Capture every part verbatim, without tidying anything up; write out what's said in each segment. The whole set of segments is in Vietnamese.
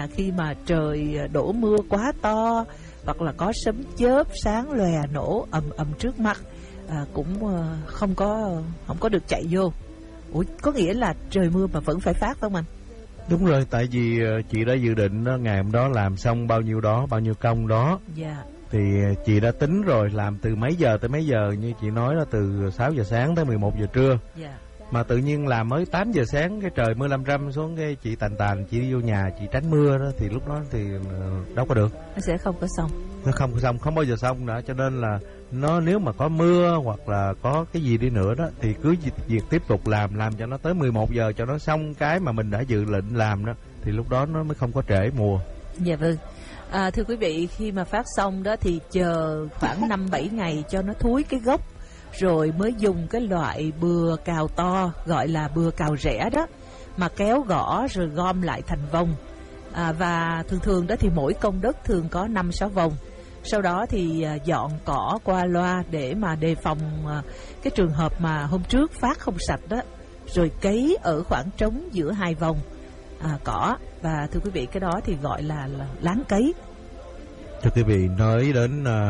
là khi mà trời đổ mưa quá to, hoặc là có sấm chớp sáng lòe nổ ầm ầm trước mặt, à, cũng à, không có không có được chạy vô. Ủa, có nghĩa là trời mưa mà vẫn phải phát không anh? Đúng rồi, tại vì chị đã dự định đó, ngày hôm đó làm xong bao nhiêu đó, bao nhiêu công đó. Dạ. Yeah. Thì chị đã tính rồi, làm từ mấy giờ tới mấy giờ, như chị nói là từ sáu giờ sáng tới mười một giờ trưa. Dạ. Yeah. Mà tự nhiên làm mới tám giờ sáng, cái trời mưa lâm râm xuống, cái chị tàn tàn chị đi vô nhà chị tránh mưa đó, thì lúc đó thì đâu có được. Nó sẽ không có xong. Nó không có xong, không bao giờ xong nữa. Cho nên là nó nếu mà có mưa hoặc là có cái gì đi nữa đó thì cứ việc tiếp tục làm, làm cho nó tới mười một giờ cho nó xong cái mà mình đã dự định làm đó, thì lúc đó nó mới không có trễ mùa. Dạ vâng. À, thưa quý vị, khi mà phát xong đó thì chờ khoảng năm bảy ngày cho nó thúi cái gốc, rồi mới dùng cái loại bừa cào to gọi là bừa cào rẻ đó mà kéo gõ rồi gom lại thành vòng. À, và thường thường đó thì mỗi công đất thường có năm sáu vòng. Sau đó thì à, dọn cỏ qua loa để mà đề phòng à, cái trường hợp mà hôm trước phát không sạch đó, rồi cấy ở khoảng trống giữa hai vòng à, cỏ. Và thưa quý vị, cái đó thì gọi là, là láng cấy. Thưa quý vị, nói đến uh,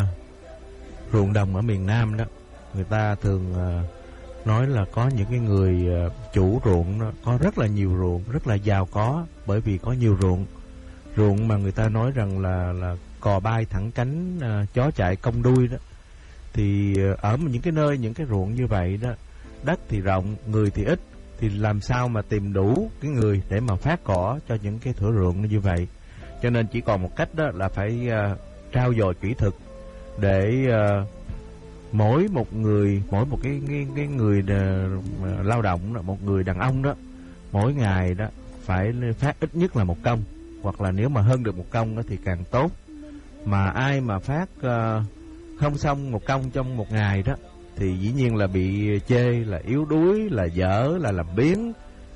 ruộng đồng ở miền Nam đó, người ta thường uh, nói là có những cái người uh, chủ ruộng đó, có rất là nhiều ruộng, rất là giàu có, bởi vì có nhiều ruộng. Ruộng mà người ta nói rằng là là cò bay thẳng cánh, uh, chó chạy cong đuôi đó. Thì uh, ở những cái nơi, những cái ruộng như vậy đó, đất thì rộng, người thì ít, thì làm sao mà tìm đủ cái người để mà phát cỏ cho những cái thửa ruộng như vậy. Cho nên chỉ còn một cách đó là phải uh, trau dồi kỹ thuật để uh, mỗi một người, mỗi một cái cái, cái người uh, lao động đó, một người đàn ông đó, mỗi ngày đó phải phát ít nhất là một công, hoặc là nếu mà hơn được một công đó thì càng tốt. Mà ai mà phát uh, không xong một công trong một ngày đó thì dĩ nhiên là bị chê là yếu đuối, là dở, là làm biếng.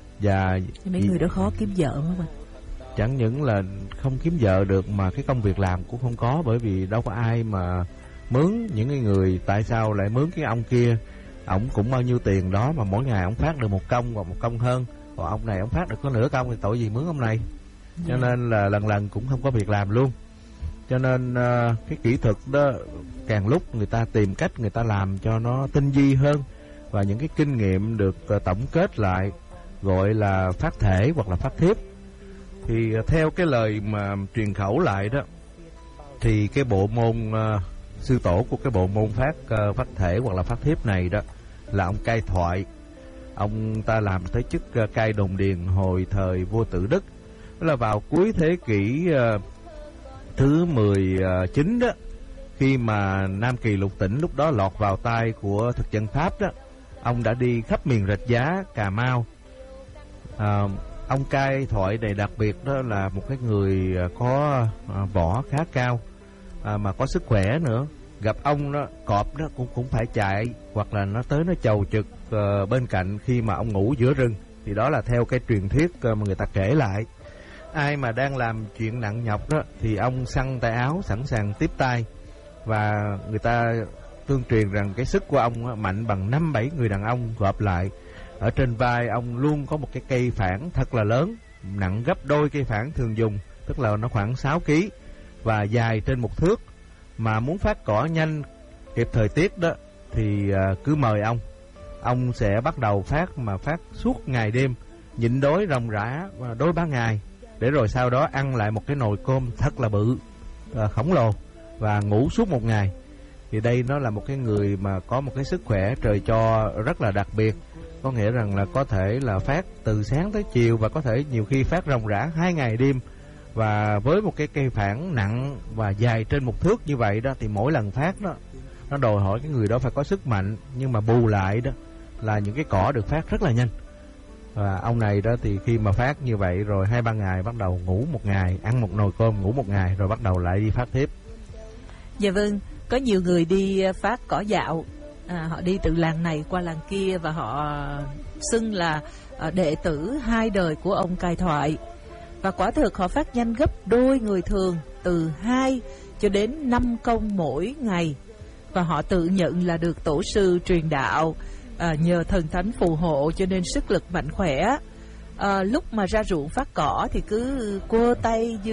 Và mấy người đó khó kiếm vợ mà mình. Chẳng những là không kiếm vợ được mà cái công việc làm cũng không có, bởi vì đâu có ai mà mướn những cái người. Tại sao lại mướn cái ông kia, ổng cũng bao nhiêu tiền đó mà mỗi ngày ổng phát được một công hoặc một công hơn, còn ông này ổng phát được có nửa công thì tội gì mướn ông này. Cho nên là lần lần cũng không có việc làm luôn. Cho nên uh, cái kỹ thuật đó càng lúc người ta tìm cách người ta làm cho nó tinh vi hơn, và những cái kinh nghiệm được uh, tổng kết lại gọi là phát thể hoặc là phát thiếp. Thì uh, theo cái lời mà truyền khẩu lại đó, thì cái bộ môn uh, sư tổ của cái bộ môn phát uh, phát thể hoặc là phát thiếp này đó là ông Cai Thoại. Ông ta làm tới chức uh, cai đồn điền hồi thời vua Tự Đức, đó là vào cuối thế kỷ uh, thứ mười chín đó, khi mà Nam Kỳ lục tỉnh lúc đó lọt vào tay của thực dân Pháp đó. Ông đã đi khắp miền Rạch Giá, Cà Mau. à, Ông Cai Thoại này đặc biệt đó là một cái người có à, võ khá cao, à, mà có sức khỏe nữa. Gặp ông đó, cọp đó cũng cũng phải chạy, hoặc là nó tới nó chầu trực uh, bên cạnh khi mà ông ngủ giữa rừng. Thì đó là theo cái truyền thuyết uh, mà người ta kể lại. Ai mà đang làm chuyện nặng nhọc đó thì ông xăng tay áo sẵn sàng tiếp tay. Và người ta tương truyền rằng cái sức của ông mạnh bằng năm bảy người đàn ông gộp lại. Ở trên vai ông luôn có một cái cây phản thật là lớn, nặng gấp đôi cây phản thường dùng, tức là nó khoảng sáu ki lô gam và dài trên một thước. Mà muốn phát cỏ nhanh kịp thời tiết đó thì cứ mời ông. Ông sẽ bắt đầu phát mà phát suốt ngày đêm, nhịn đói ròng rã và đói ba ngày, để rồi sau đó ăn lại một cái nồi cơm thật là bự, à, khổng lồ, và ngủ suốt một ngày. Thì đây nó là một cái người mà có một cái sức khỏe trời cho rất là đặc biệt. Có nghĩa rằng là có thể là phát từ sáng tới chiều, và có thể nhiều khi phát ròng rã hai ngày đêm. Và với một cái cây phản nặng và dài trên một thước như vậy đó, thì mỗi lần phát đó nó đòi hỏi cái người đó phải có sức mạnh. Nhưng mà bù lại đó là những cái cỏ được phát rất là nhanh. Và ông này đó thì khi mà phát như vậy rồi hai ba ngày bắt đầu ngủ một ngày, ăn một nồi cơm ngủ một ngày, rồi bắt đầu lại đi phát tiếp. Dạ vâng, có nhiều người đi phát cỏ dạo, à, họ đi từ làng này qua làng kia, và họ xưng là à, đệ tử hai đời của ông Cai Thoại. Và quả thực họ phát nhanh gấp đôi người thường, từ hai cho đến năm công mỗi ngày. Và họ tự nhận là được tổ sư truyền đạo, à, nhờ thần thánh phù hộ cho nên sức lực mạnh khỏe. À, lúc mà ra ruộng phát cỏ thì cứ quơ tay